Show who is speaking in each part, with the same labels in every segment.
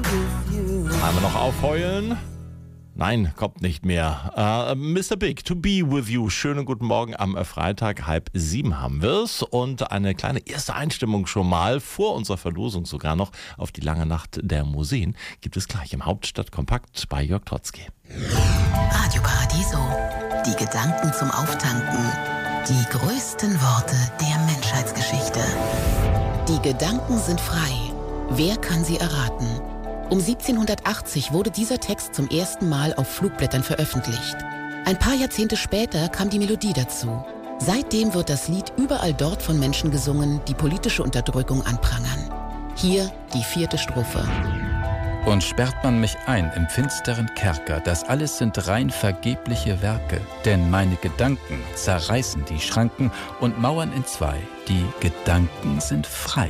Speaker 1: Einmal noch aufheulen. Nein, kommt nicht mehr. Mr. Big, To Be With You. Schönen guten Morgen am Freitag, 6:30 haben wir es. Und eine kleine erste Einstimmung schon mal, vor unserer Verlosung sogar noch, auf die lange Nacht der Museen, gibt es gleich im Hauptstadtkompakt bei Jörg Trotzki.
Speaker 2: Radio Paradiso. Die Gedanken zum Auftanken. Die größten Worte der Menschheitsgeschichte. Die Gedanken sind frei. Wer kann sie erraten? Um 1780 wurde dieser Text zum ersten Mal auf Flugblättern veröffentlicht. Ein paar Jahrzehnte später kam die Melodie dazu. Seitdem wird das Lied überall dort von Menschen gesungen, die politische Unterdrückung anprangern. Hier die 4. Strophe.
Speaker 3: Und sperrt man mich ein im finsteren Kerker, das alles sind rein vergebliche Werke. Denn meine Gedanken zerreißen die Schranken und mauern in zwei. Die Gedanken sind frei.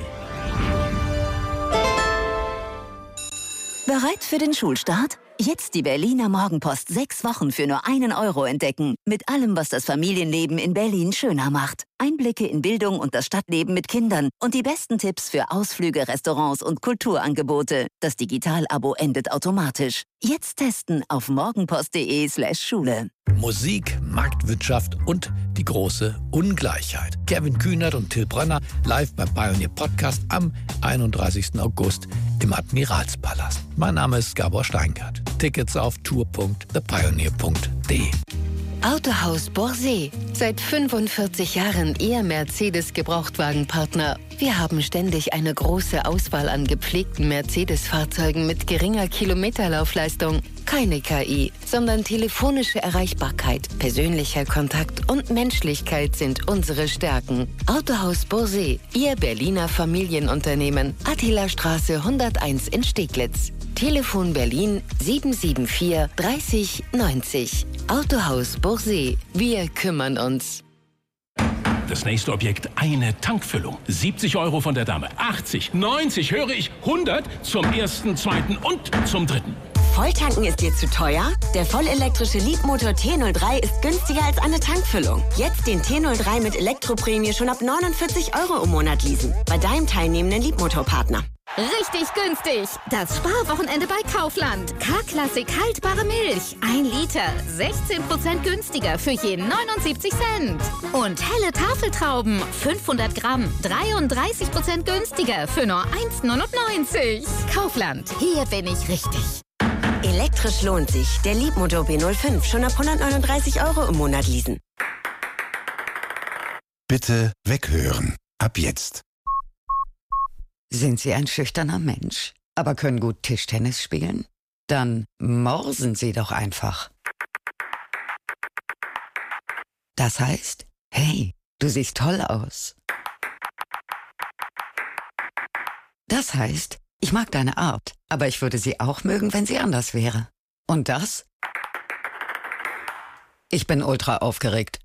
Speaker 4: Bereit für den Schulstart? Jetzt die Berliner Morgenpost 6 Wochen für nur 1 Euro entdecken. Mit allem, was das Familienleben in Berlin schöner macht. Einblicke in Bildung und das Stadtleben mit Kindern und die besten Tipps für Ausflüge, Restaurants und Kulturangebote. Das Digital-Abo endet automatisch. Jetzt testen auf morgenpost.de/Schule.
Speaker 5: Musik, Marktwirtschaft und die große Ungleichheit. Kevin Kühnert und Till Brönner live beim Pioneer Podcast am 31. August im Admiralspalast. Mein Name ist Gabor Steingart. Tickets auf tour.thepioneer.de.
Speaker 6: Autohaus Borsee. Seit 45 Jahren Ihr Mercedes-Gebrauchtwagenpartner. Wir haben ständig eine große Auswahl an gepflegten Mercedes-Fahrzeugen mit geringer Kilometerlaufleistung. Keine KI, sondern telefonische Erreichbarkeit, persönlicher Kontakt und Menschlichkeit sind unsere Stärken. Autohaus Borsee, Ihr Berliner Familienunternehmen. Attilastraße 101 in Steglitz. Telefon Berlin 774 30 90. Autohaus Borsee. Wir kümmern uns.
Speaker 7: Das nächste Objekt, eine Tankfüllung. 70 Euro von der Dame. 80, 90, höre ich, 100 zum ersten, zweiten und zum dritten.
Speaker 8: Volltanken ist dir zu teuer? Der vollelektrische Leapmotor T03 ist günstiger als eine Tankfüllung. Jetzt den T03 mit Elektroprämie schon ab 49 Euro im Monat leasen. Bei deinem teilnehmenden Leapmotor-Partner.
Speaker 9: Richtig günstig. Das Sparwochenende bei Kaufland. K-Klassik haltbare Milch. 1 Liter. 16% günstiger für je 79 Cent. Und helle Tafeltrauben. 500 Gramm. 33% günstiger für nur 1,99. Kaufland. Hier bin ich richtig.
Speaker 8: Elektrisch lohnt sich. Der Leapmotor B05 schon ab 139 Euro im Monat leasen.
Speaker 10: Bitte weghören. Ab jetzt.
Speaker 11: Sind Sie ein schüchterner Mensch, aber können gut Tischtennis spielen? Dann morsen Sie doch einfach. Das heißt, hey, du siehst toll aus. Das heißt, ich mag deine Art, aber ich würde sie auch mögen, wenn sie anders wäre. Und das? Ich bin ultra aufgeregt.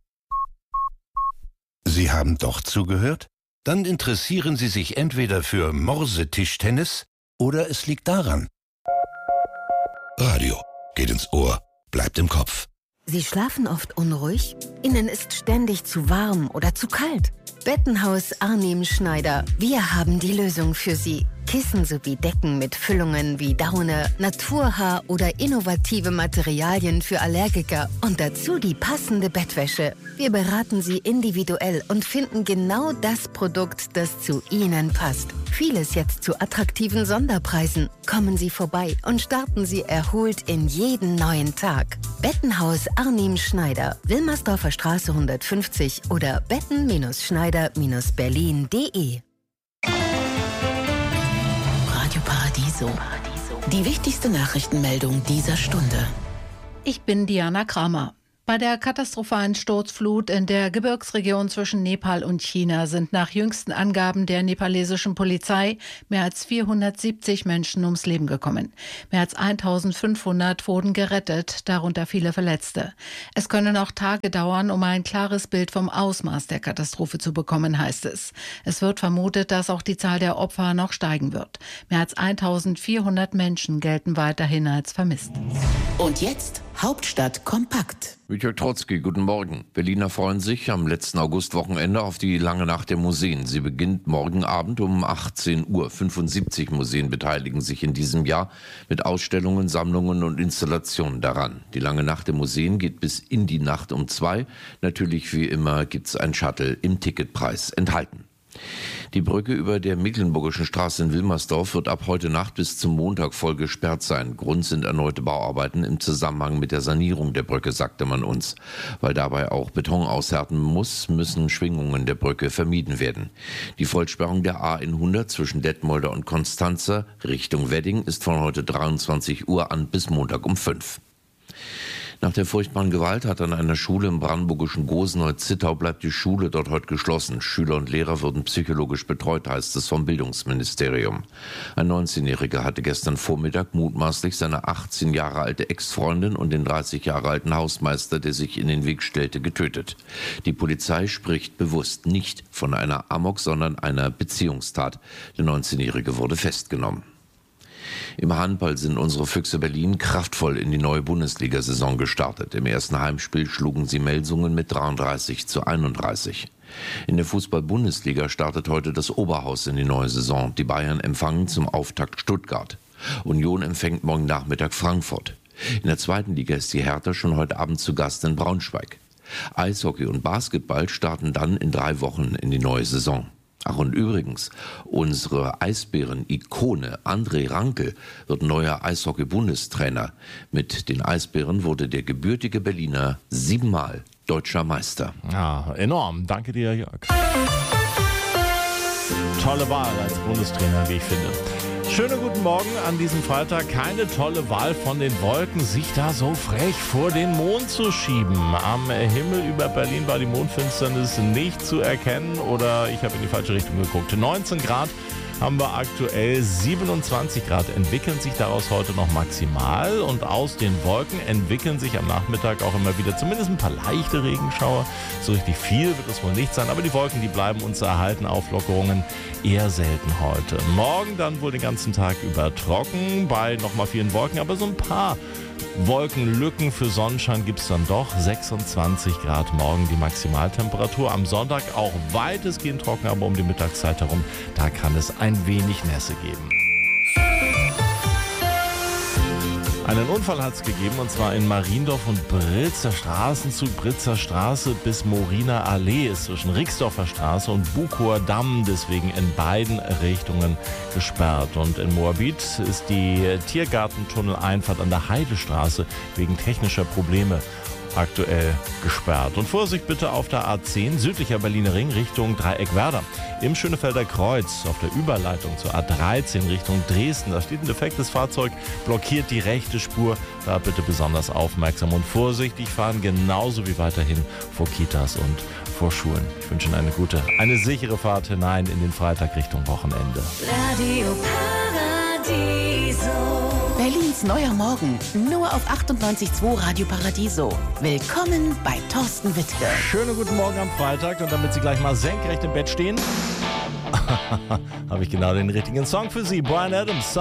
Speaker 10: Sie haben doch zugehört? Dann interessieren Sie sich entweder für Morsetischtennis oder es liegt daran. Radio geht ins Ohr, bleibt im Kopf.
Speaker 6: Sie schlafen oft unruhig? Ihnen ist ständig zu warm oder zu kalt? Bettenhaus Arnim Schneider. Wir haben die Lösung für Sie. Kissen sowie Decken mit Füllungen wie Daune, Naturhaar oder innovative Materialien für Allergiker und dazu die passende Bettwäsche. Wir beraten Sie individuell und finden genau das Produkt, das zu Ihnen passt. Vieles jetzt zu attraktiven Sonderpreisen. Kommen Sie vorbei und starten Sie erholt in jeden neuen Tag. Bettenhaus Arnim Schneider, Wilmersdorfer Straße 150 oder betten-schneider-berlin.de.
Speaker 2: Radio Paradiso. Die wichtigste Nachrichtenmeldung dieser Stunde.
Speaker 12: Ich bin Diana Kramer. Bei der katastrophalen Sturzflut in der Gebirgsregion zwischen Nepal und China sind nach jüngsten Angaben der nepalesischen Polizei mehr als 470 Menschen ums Leben gekommen. Mehr als 1500 wurden gerettet, darunter viele Verletzte. Es könne noch Tage dauern, um ein klares Bild vom Ausmaß der Katastrophe zu bekommen, heißt es. Es wird vermutet, dass auch die Zahl der Opfer noch steigen wird. Mehr als 1400 Menschen gelten weiterhin als vermisst.
Speaker 2: Und jetzt Hauptstadt kompakt.
Speaker 13: Mit Jörg Trotzki, guten Morgen. Berliner freuen sich am letzten Augustwochenende auf die lange Nacht der Museen. Sie beginnt morgen Abend um 18 Uhr. 75 Museen beteiligen sich in diesem Jahr mit Ausstellungen, Sammlungen und Installationen daran. Die lange Nacht der Museen geht bis in die Nacht um 2. Natürlich wie immer gibt's ein Shuttle im Ticketpreis enthalten. Die Brücke über der Mecklenburgischen Straße in Wilmersdorf wird ab heute Nacht bis zum Montag voll gesperrt sein. Grund sind erneute Bauarbeiten im Zusammenhang mit der Sanierung der Brücke, sagte man uns. Weil dabei auch Beton aushärten muss, müssen Schwingungen der Brücke vermieden werden. Die Vollsperrung der A100 zwischen Detmolder und Konstanzer Richtung Wedding ist von heute 23 Uhr an bis Montag um 5. Nach der furchtbaren Gewalt hat an einer Schule im brandenburgischen Gosenholz-Zittau bleibt die Schule dort heute geschlossen. Schüler und Lehrer würden psychologisch betreut, heißt es vom Bildungsministerium. Ein 19-Jähriger hatte gestern Vormittag mutmaßlich seine 18 Jahre alte Ex-Freundin und den 30 Jahre alten Hausmeister, der sich in den Weg stellte, getötet. Die Polizei spricht bewusst nicht von einer Amok, sondern einer Beziehungstat. Der 19-Jährige wurde festgenommen. Im Handball sind unsere Füchse Berlin kraftvoll in die neue Bundesliga-Saison gestartet. Im ersten Heimspiel schlugen sie Melsungen mit 33:31. In der Fußball-Bundesliga startet heute das Oberhaus in die neue Saison. Die Bayern empfangen zum Auftakt Stuttgart. Union empfängt morgen Nachmittag Frankfurt. In der zweiten Liga ist die Hertha schon heute Abend zu Gast in Braunschweig. Eishockey und Basketball starten dann in 3 Wochen in die neue Saison. Ach und übrigens, unsere Eisbären-Ikone André Ranke wird neuer Eishockey-Bundestrainer. Mit den Eisbären wurde der gebürtige Berliner 7-mal deutscher Meister.
Speaker 1: Ja, enorm. Danke dir, Jörg. Tolle Wahl als Bundestrainer, wie ich finde. Schönen guten Morgen an diesem Freitag. Keine tolle Wahl von den Wolken, sich da so frech vor den Mond zu schieben. Am Himmel über Berlin war die Mondfinsternis nicht zu erkennen oder ich habe in die falsche Richtung geguckt. 19 Grad haben wir aktuell, 27 Grad entwickeln sich daraus heute noch maximal und aus den Wolken entwickeln sich am Nachmittag auch immer wieder zumindest ein paar leichte Regenschauer. So richtig viel wird es wohl nicht sein, aber die Wolken, die bleiben uns erhalten. Auflockerungen eher selten heute. Morgen dann wohl den ganzen Tag über trocken bei nochmal vielen Wolken, aber so ein paar Wolkenlücken für Sonnenschein gibt es dann doch. 26 Grad morgen die Maximaltemperatur. Am Sonntag auch weitestgehend trocken, aber um die Mittagszeit herum, da kann es ein wenig Nässe geben. Einen Unfall hat es gegeben, und zwar in Mariendorf und Britz. Der Straßenzug Britzer Straße bis Moriner Allee ist zwischen Rixdorfer Straße und Bukower Damm deswegen in beiden Richtungen gesperrt. Und in Moabit ist die Tiergartentunneleinfahrt an der Heidestraße wegen technischer Probleme aktuell gesperrt. Und Vorsicht bitte auf der A10, südlicher Berliner Ring Richtung Dreieck-Werder. Im Schönefelder Kreuz auf der Überleitung zur A13 Richtung Dresden. Da steht ein defektes Fahrzeug, blockiert die rechte Spur. Da bitte besonders aufmerksam und vorsichtig fahren, genauso wie weiterhin vor Kitas und vor Schulen. Ich wünsche Ihnen eine sichere Fahrt hinein in den Freitag Richtung Wochenende.
Speaker 2: Radio Paradiso. Berlins neuer Morgen, nur auf 98.2 Radio Paradiso. Willkommen bei Thorsten Wittke.
Speaker 1: Schönen guten Morgen am Freitag, und damit Sie gleich mal senkrecht im Bett stehen, habe ich genau den richtigen Song für Sie. Bryan Adams.